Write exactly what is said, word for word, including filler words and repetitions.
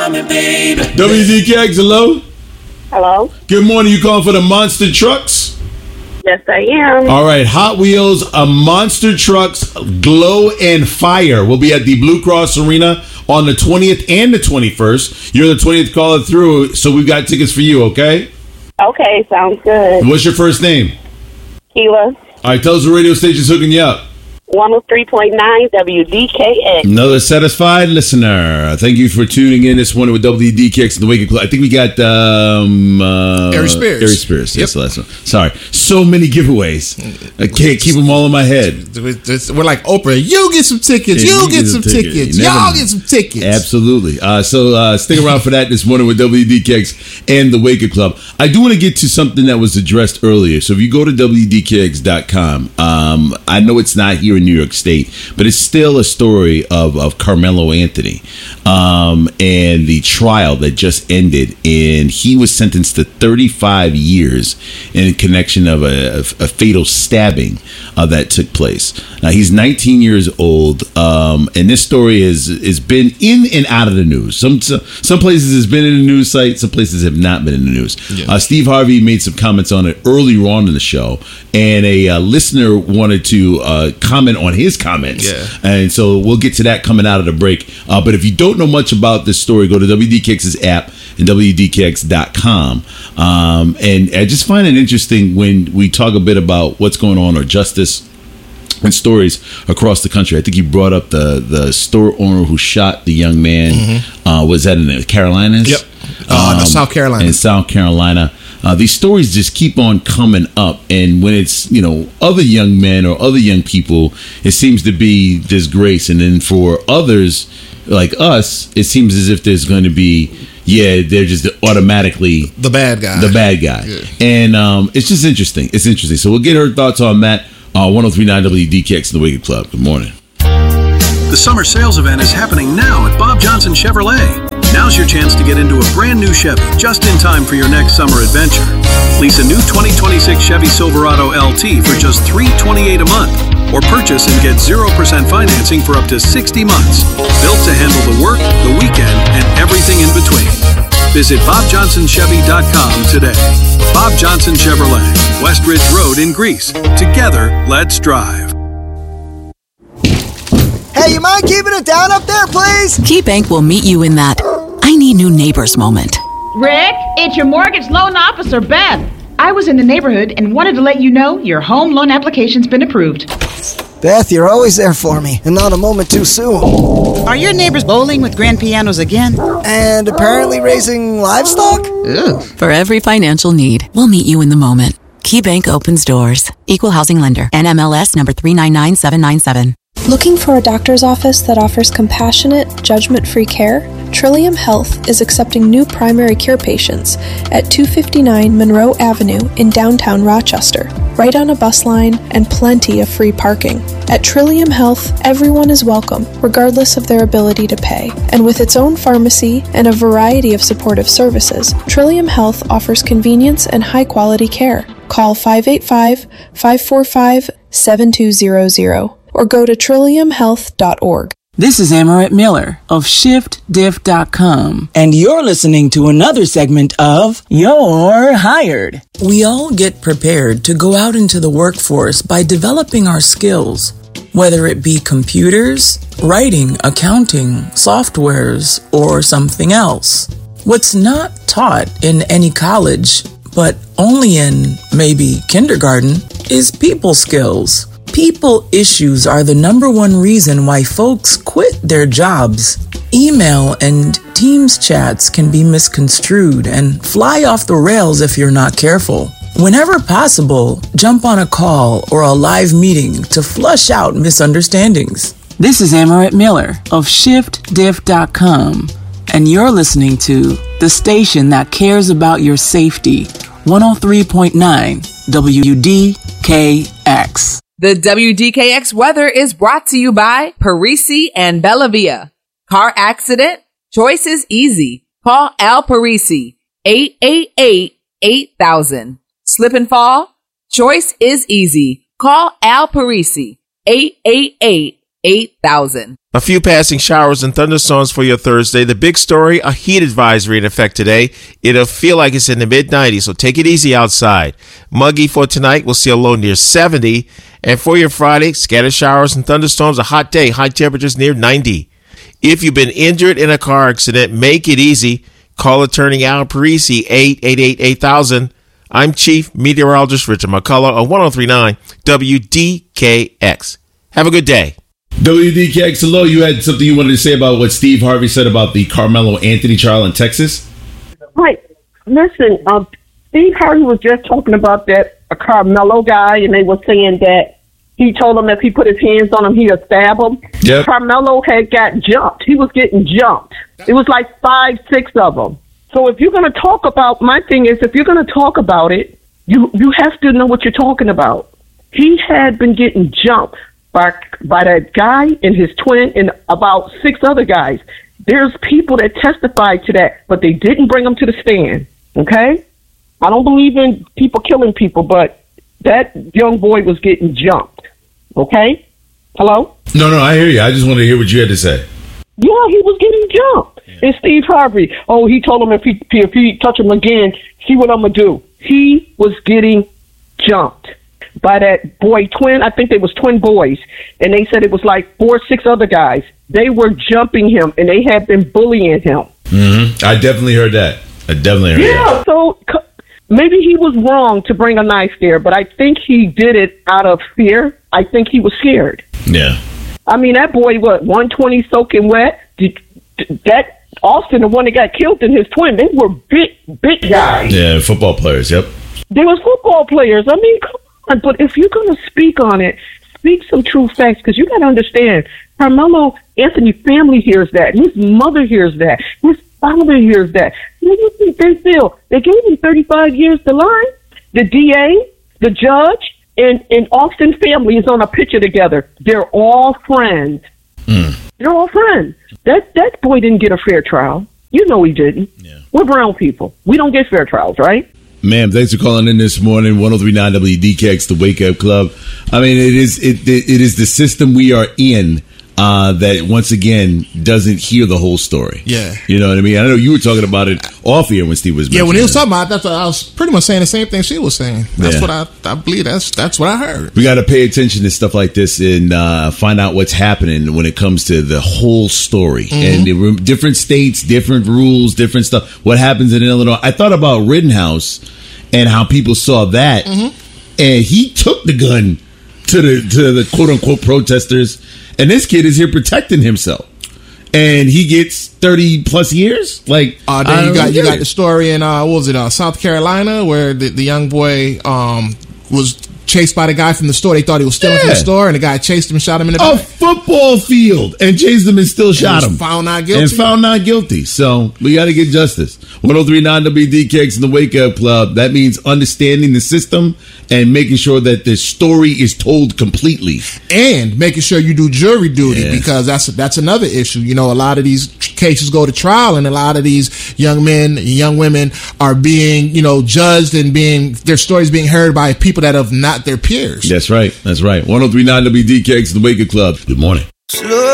W D K X, hello? Hello? Good morning. You calling for the Monster Trucks? Yes, I am. All right. Hot Wheels, a Monster Trucks Glow and Fire will be at the Blue Cross Arena on the twentieth and the twenty-first. You're the twentieth caller through, so we've got tickets for you, okay? Okay, sounds good. What's your first name? Keela. All right. Tell us the radio station's hooking you up. one oh three point nine W D K X. Another satisfied listener. Thank you for tuning in this morning with W D K X and the Wake Up Club. I think we got um, uh, Ari Spears. Ari Spears. Yep. That's the last one. Sorry. So many giveaways. I can't keep them all in my head. We're like Oprah. You get some tickets. Yeah, you, you get, get some a ticket. tickets. You never Y'all know. get some tickets. Absolutely. Uh, so uh, stick around for that this morning with W D K X and the Wake Up Club. I do want to get to something that was addressed earlier. So if you go to W D K X dot com, um, I know it's not here in New York State, but it's still a story of, of Carmelo Anthony um, and the trial that just ended. And he was sentenced to thirty-five years in connection of a, a fatal stabbing uh, that took place. Now, he's nineteen years old, um, and this story has, has been in and out of the news. Some some places it's been in the news site, some places have not been in the news. Yeah. Uh, Steve Harvey made some comments on it earlier on in the show, and a uh, listener wanted to uh, comment on his comments. Yeah. And so we'll get to that coming out of the break. Uh, but if you don't know much about this story, go to W D K X's app and W D K X dot com. Um, and I just find it interesting when we talk a bit about what's going on or justice and stories across the country. I think you brought up the, the store owner who shot the young man. Mm-hmm. Uh, was that in the Carolinas? Yep. Uh, um, no, South Carolina. In South Carolina. Uh, these stories just keep on coming up, and when it's, you know, other young men or other young people, it seems to be disgrace, and then for others like us, it seems as if there's going to be, yeah, they're just automatically the bad guy. The bad guy, yeah. And um, it's just interesting. It's interesting. So we'll get her thoughts on that. Uh, one oh three point nine W D K X and the Wake Up Club. Good morning. The summer sales event is happening now at Bob Johnson Chevrolet. Now's your chance to get into a brand new Chevy just in time for your next summer adventure. Lease a new twenty twenty-six Chevy Silverado L T for just three hundred twenty-eight dollars a month, or purchase and get zero percent financing for up to sixty months. Built to handle the work, the weekend, and everything in between. Visit bob johnson chevy dot com today. Bob Johnson Chevrolet, West Ridge Road in Greece. Together, let's drive. Hey, you mind keeping it down up there, please? KeyBank will meet you in that I need new neighbors moment. Rick, it's your mortgage loan officer, Beth. I was in the neighborhood and wanted to let you know your home loan application's been approved. Beth, you're always there for me, and not a moment too soon. Are your neighbors bowling with grand pianos again? And apparently raising livestock? Ugh. For every financial need, we'll meet you in the moment. KeyBank opens doors. Equal housing lender. N M L S number three nine nine seven nine seven. Looking for a doctor's office that offers compassionate, judgment-free care? Trillium Health is accepting new primary care patients at two fifty-nine Monroe Avenue in downtown Rochester, right on a bus line and plenty of free parking. At Trillium Health, everyone is welcome, regardless of their ability to pay. And with its own pharmacy and a variety of supportive services, Trillium Health offers convenience and high-quality care. Call five eight five, five four five, seven two zero zero or go to trillium health dot org. This is Amaret Miller of shift diff dot com, and you're listening to another segment of You're Hired. We all get prepared to go out into the workforce by developing our skills, whether it be computers, writing, accounting, softwares, or something else. What's not taught in any college, but only in maybe kindergarten, is people skills. People issues are the number one reason why folks quit their jobs. Email and Teams chats can be misconstrued and fly off the rails if you're not careful. Whenever possible, jump on a call or a live meeting to flush out misunderstandings. This is Amaret Miller of shift diff dot com, and you're listening to the station that cares about your safety, one oh three point nine W D K X. The W D K X weather is brought to you by Parisi and Bellavia. Car accident? Choice is easy. Call Al Parisi, eight eight eight, eight thousand. Slip and fall? Choice is easy. Call Al Parisi, eight eight eight, eight thousand. A few passing showers and thunderstorms for your Thursday. The big story, a heat advisory in effect today. It'll feel like it's in the mid nineties, so take it easy outside. Muggy for tonight. We'll see a low near seventy. And for your Friday, scattered showers and thunderstorms, a hot day, high temperatures near ninety. If you've been injured in a car accident, make it easy. Call attorney Al Parisi, eight eight eight, eight thousand. I'm Chief Meteorologist Richard McCullough on one oh three point nine W D K X. Have a good day. W D K X, hello. You had something you wanted to say about what Steve Harvey said about the Carmelo Anthony trial in Texas? Right. Listen, um, Steve Harvey was just talking about that a Carmelo guy, and they were saying that he told him if he put his hands on him, he'd stab him. Yep. Carmelo had got jumped. He was getting jumped. It was like five, six of them. So if you're going to talk about, my thing is, if you're going to talk about it, you, you have to know what you're talking about. He had been getting jumped by by that guy and his twin and about six other guys. There's people that testified to that, but they didn't bring them to the stand, okay? I don't believe in people killing people, but that young boy was getting jumped, okay? Hello? No, no, I hear you. I just wanted to hear what you had to say. Yeah, he was getting jumped. Yeah. And Steve Harvey, oh, he told him if he, if he touch him again, see what I'm going to do. He was getting jumped by that boy twin. I think they was twin boys, and they said it was like four or six other guys. They were jumping him, and they had been bullying him. Mm-hmm. I definitely heard that. I definitely heard yeah, that. Yeah, so maybe he was wrong to bring a knife there, but I think he did it out of fear. I think he was scared. Yeah. I mean, that boy, what, one twenty soaking wet? Did, that Austin, the one that got killed, and his twin, they were big, big guys. Yeah, football players, yep. They was football players. I mean, come on. But if you're going to speak on it, speak some true facts, because you got to understand, Carmelo Anthony family hears that. His mother hears that. His father hears that. What do you think they feel? They gave him thirty-five years to lie. The D A, the judge, and, and Austin family is on a picture together. They're all friends. Mm. They're all friends. That that boy didn't get a fair trial. You know he didn't. Yeah. We're brown people. We don't get fair trials, right? Ma'am, thanks for calling in this morning. one oh three point nine W D K X, the Wake Up Club. I mean, it is it it, it is the system we are in uh, that once again doesn't hear the whole story. Yeah, you know what I mean. I know you were talking about it off here when Steve was. Yeah, when he was that. talking about it, that's what I was pretty much saying the same thing she was saying. That's yeah. what I I believe. That's that's what I heard. We got to pay attention to stuff like this and uh, find out what's happening when it comes to the whole story. Mm-hmm. And the, different states, different rules, different stuff. What happens in Illinois? I thought about Rittenhouse and how people saw that, mm-hmm. and he took the gun to the to the quote unquote protesters, and this kid is here protecting himself, and he gets thirty plus years. Like, uh, then you got you got the story in uh, what was it, uh, South Carolina, where the, the young boy um, was chased by the guy from the store. They thought he was stealing yeah. from the store, and the guy chased him and shot him in the back. A football field, and chased him and still and shot him. Found not guilty. And found not guilty. So we got to get justice. one oh three point nine W D K X in the Wake Up Club. That means understanding the system and making sure that the story is told completely, and making sure you do jury duty yeah. because that's that's another issue. You know, a lot of these cases go to trial, and a lot of these young men, young women are being, you know, judged and being their stories being heard by people that have not their peers. That's right. That's right. one oh three point nine W D K X, the Wake Up Club. Good morning.